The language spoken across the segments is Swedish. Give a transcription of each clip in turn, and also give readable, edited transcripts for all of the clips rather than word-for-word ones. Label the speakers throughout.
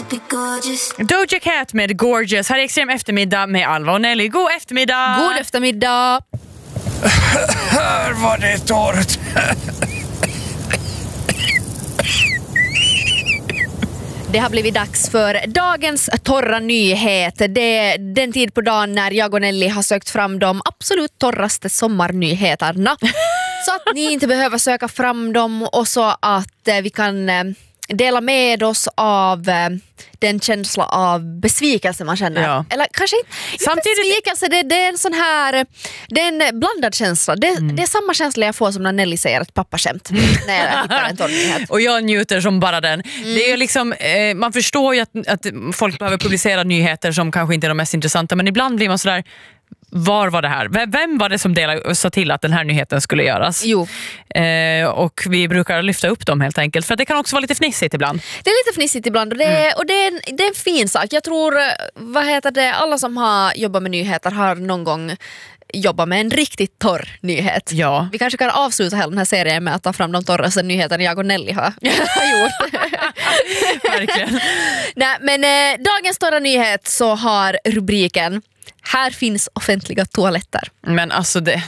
Speaker 1: Doja Cat med Gorgeous. Här är Extrem eftermiddag med Alva och Nelly. God eftermiddag!
Speaker 2: God eftermiddag!
Speaker 3: Här var det torrt.
Speaker 2: Det har blivit dags för dagens torra nyhet. Det är den tid på dagen när jag och Nelly har sökt fram de absolut torraste sommarnyheterna. Så att ni inte behöver söka fram dem och så att vi kan dela med oss av den känsla av besvikelse man känner.
Speaker 1: Ja.
Speaker 2: Eller kanske inte
Speaker 1: Samtidigt...
Speaker 2: besvikelse, det är en sån här, det är en blandad känsla. Det är samma känsla jag får som när Nelly säger ett pappaskämt när jag hittar en torr nyhet.
Speaker 1: Och jag njuter som bara den. Det är liksom, man förstår ju att folk behöver publicera nyheter som kanske inte är de mest intressanta, men ibland blir man sådär, var var det här? Vem var det som sa till att den här nyheten skulle göras?
Speaker 2: Jo.
Speaker 1: Och vi brukar lyfta upp dem helt enkelt. För att det kan också vara lite fnissigt ibland.
Speaker 2: Det är lite fnissigt ibland och det är en fin sak. Jag tror, alla som har jobbat med nyheter har någon gång jobbat med en riktigt torr nyhet.
Speaker 1: Ja.
Speaker 2: Vi kanske kan avsluta hela den här serien med att ta fram de torraste nyheterna jag och Nelly har gjort.
Speaker 1: Verkligen.
Speaker 2: Nej, men dagens torra nyhet så har rubriken: här finns offentliga toaletter.
Speaker 1: Men alltså det...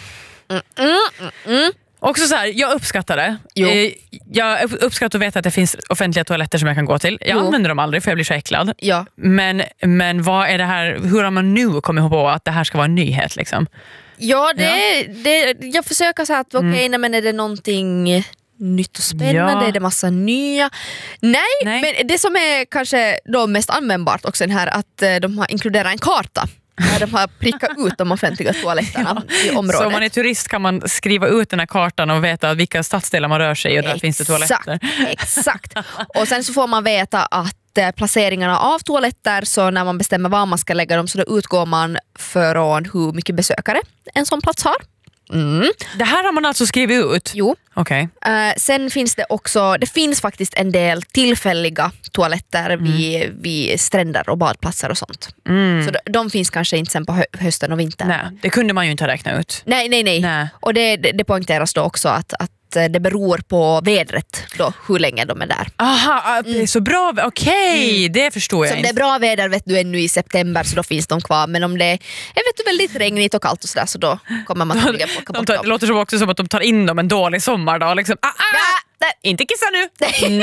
Speaker 1: Också så här, jag uppskattar det. Jag uppskattar att veta att det finns offentliga toaletter som jag kan gå till. Jag använder dem aldrig för jag blir så äcklad.
Speaker 2: Ja.
Speaker 1: Men vad är det här? Hur har man nu kommit på att det här ska vara en nyhet liksom?
Speaker 2: Ja, jag försöker säga att men är det någonting nytt och spännande? Är det massa nya? Nej, men det som är kanske då mest användbart också är här att de har inkluderat en karta. Där de har prickat ut de offentliga toaletterna i området.
Speaker 1: Så om man är turist kan man skriva ut den här kartan och veta vilka stadsdelar man rör sig i och där finns det toaletter.
Speaker 2: Exakt. Och sen så får man veta att placeringarna av toaletter, så när man bestämmer var man ska lägga dem, så då utgår man från hur mycket besökare en sån plats har.
Speaker 1: Det här har man alltså skrivit ut?
Speaker 2: Jo.
Speaker 1: Okay.
Speaker 2: Sen finns det också, det finns faktiskt en del tillfälliga toaletter vid stränder och badplatser och sånt. Så de finns kanske inte sen på hösten och vintern.
Speaker 1: Nej, det kunde man ju inte räkna ut.
Speaker 2: Nej. Och det poängteras då också att det beror på vädret då, hur länge de är där.
Speaker 1: Aha, det är så bra. Okej, det förstår jag.
Speaker 2: Så om det är bra väder vet du ännu i september, så då finns de kvar. Men om det är väldigt regnigt och kallt och sådär, så då kommer man troligen plocka bort dem.
Speaker 1: Det låter också som att de tar in dem en dålig sommardag liksom. Inte kissa nu.
Speaker 2: Nej.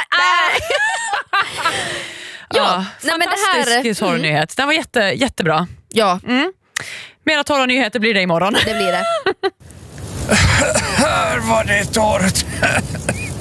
Speaker 1: Ja, fantastisk torr nyhet. Den var jättebra.
Speaker 2: Ja.
Speaker 1: Mera torra nyheter blir det imorgon.
Speaker 2: Det blir det.
Speaker 3: Här var det torrt.